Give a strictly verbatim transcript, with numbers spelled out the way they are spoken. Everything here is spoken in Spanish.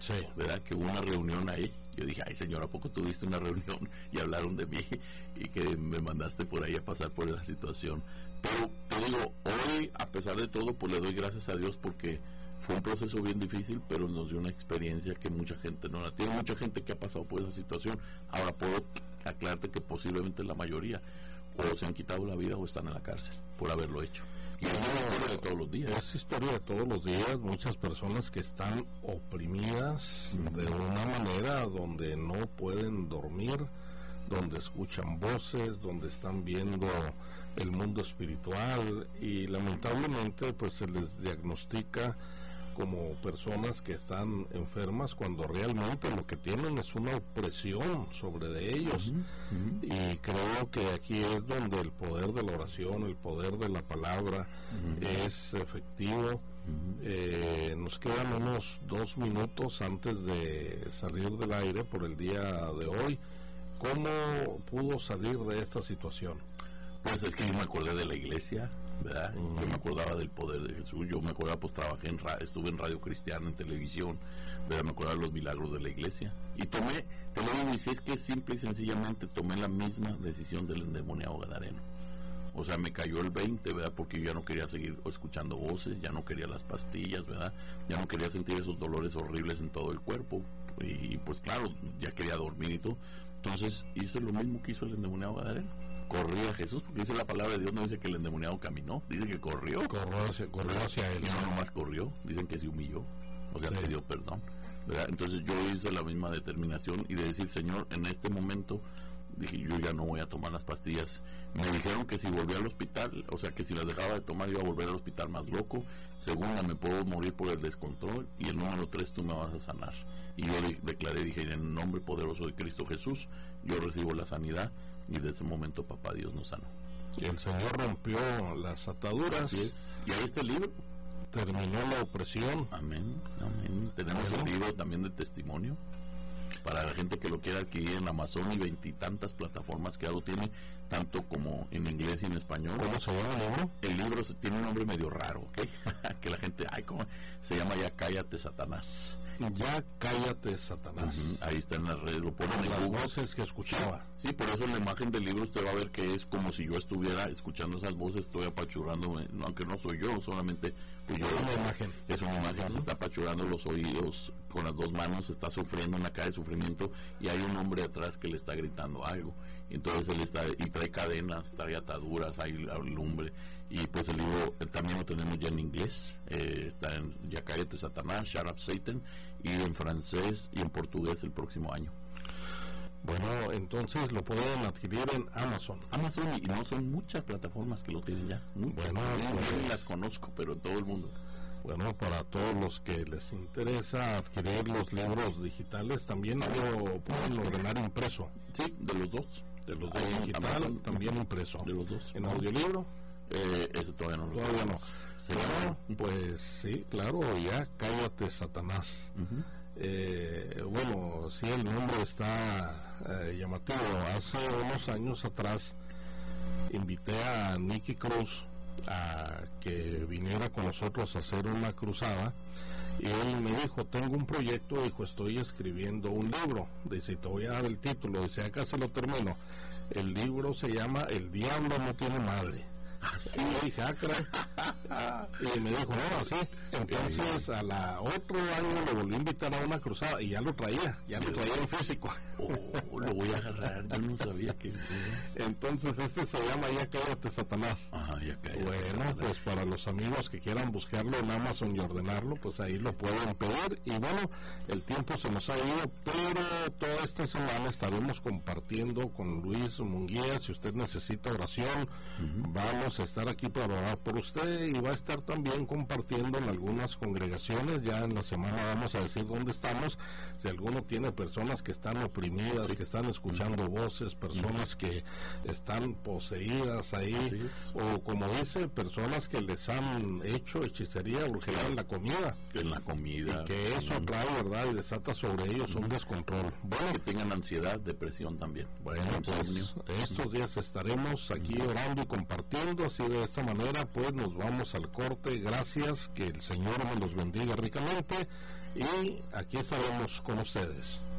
sí. ¿verdad? Que hubo una reunión ahí. Yo dije, ay Señor, ¿a poco tuviste una reunión y hablaron de mí y que me mandaste por ahí a pasar por esa situación? Pero te digo, hoy, a pesar de todo, pues le doy gracias a Dios porque fue un proceso bien difícil, pero nos dio una experiencia que mucha gente no la tiene. Mucha gente que ha pasado por esa situación. Ahora puedo aclararte que posiblemente la mayoría o se han quitado la vida o están en la cárcel por haberlo hecho. Y es una historia de todos los días. Es historia de todos los días. Muchas personas que están oprimidas uh-huh. de una manera donde no pueden dormir, donde escuchan voces, donde están viendo el mundo espiritual y lamentablemente pues se les diagnostica como personas que están enfermas cuando realmente lo que tienen es una opresión sobre de ellos. Uh-huh, uh-huh. Y creo que aquí es donde el poder de la oración, el poder de la palabra uh-huh. es efectivo. Uh-huh. Eh, nos quedan unos dos minutos antes de salir del aire por el día de hoy. ¿Cómo pudo salir de esta situación? Pues es que yo me acordé de la iglesia, ¿verdad? Uh-huh. Yo me acordaba del poder de Jesús, yo me acordaba, pues trabajé en radio, estuve en Radio Cristiana, en televisión, ¿verdad? Me acordaba de los milagros de la iglesia. Y tomé, te lo digo, y si es que simple y sencillamente tomé la misma decisión del endemoniado gadareno. O sea, me cayó el veinte, ¿verdad? Porque yo ya no quería seguir escuchando voces, ya no quería las pastillas, ¿verdad? Ya no quería sentir esos dolores horribles en todo el cuerpo. Y pues claro, ya quería dormir y todo. Entonces hice lo mismo que hizo el endemoniado gadareno. Corrí a Jesús, porque dice la palabra de Dios, no dice que el endemoniado caminó, dice que corrió. Corrió hacia, corrió hacia él. Y no nomás corrió, dicen que se humilló, o sea, sí. pidió perdón, ¿verdad? Entonces yo hice la misma determinación y de decir, Señor, en este momento, dije, yo ya no voy a tomar las pastillas. Me dijeron que si volvía al hospital, o sea, que si las dejaba de tomar, iba a volver al hospital más loco. Segunda, me puedo morir por el descontrol. Y el número tres, tú me vas a sanar. Y yo de- declaré, dije, en el nombre poderoso de Cristo Jesús, yo recibo la sanidad. Y desde ese momento, papá Dios nos sanó. Y el Señor rompió las ataduras. Así es. ¿Ya viste el libro? Terminó la opresión. Amén, amén. Tenemos Bueno. el libro también de testimonio para la gente que lo quiera adquirir en Amazon y veintitantas plataformas que ya lo tiene, tanto como en inglés y en español. ¿Cómo se llama el libro? El libro se- tiene un nombre medio raro, ¿ok? Que la gente, ay, ¿cómo? Se llama Ya Cállate, Satanás. Ya cállate, Satanás. Ujú, ahí está en las redes, lo ponen en Las Google. voces que escuchaba. Sí, por eso en la imagen del libro usted va a ver que es como si yo estuviera escuchando esas voces, estoy apachurrándome, no, aunque no soy yo, solamente pues yo. Una imagen. Es una imagen, se está apachurrando los oídos con las dos manos, está sufriendo una cara de sufrimiento y hay un hombre atrás que le está gritando algo. Entonces él está, y trae cadenas, trae ataduras, hay lumbre. Y pues el libro eh, también lo tenemos ya en inglés, eh, está en Ya Cállate, Satanás, Shut Up Satan, y en francés y en portugués el próximo año. Bueno, entonces lo pueden adquirir en Amazon. Amazon, y no son muchas plataformas que lo tienen ya. Muchas. Bueno, Yo pues- ni las conozco, pero en todo el mundo. Bueno, para todos los que les interesa adquirir los libros digitales, también lo pueden ordenar impreso. Sí, de los dos. De los dos Ahí en digital, Amazon, también impreso. de los dos. ¿En audiolibro? Eh, ese todavía no lo Todavía no. Se Bueno, llama- pues sí, claro, ya cállate, Satanás. Ujú. Eh, bueno, sí, el nombre está eh, llamativo. Hace unos años atrás invité a Nicky Cruz a que viniera con nosotros a hacer una cruzada y él me dijo, tengo un proyecto, dijo, estoy escribiendo un libro. Dice, te voy a dar el título, dice, acá se lo termino. El libro se llama El Diablo no tiene madre. Y yo dije, ah, caray. Y me dijo, no, así. Entonces, a la otro año lo volví a invitar a una cruzada y ya lo traía, ya lo traía en físico. Oh, lo voy a agarrar, yo no sabía que... Entonces, este se llama Ya Cállate, Satanás. Ajá, ya caí. Bueno, pues para los amigos que quieran buscarlo en Amazon y ordenarlo, pues ahí lo pueden pedir. Y bueno, el tiempo se nos ha ido, pero toda esta semana estaremos compartiendo con Luis Munguía. Si usted necesita oración, uh-huh. vamos a estar aquí para orar por usted y va a estar también compartiendo en algunas congregaciones. Ya en la semana vamos a decir dónde estamos. Si alguno tiene personas que están oprimidas, que están escuchando voces, personas que están poseídas ahí, o como dice, personas que les han hecho hechicería o en la comida. Que en la comida. Y que eso trae, ¿verdad? Y desata sobre ellos un descontrol. Bueno, que tengan ansiedad, depresión también. Bueno, pues estos días estaremos aquí orando y compartiendo, así de esta manera, pues nos vamos al corte. Gracias, que el Señor me los bendiga ricamente y aquí estaremos con ustedes.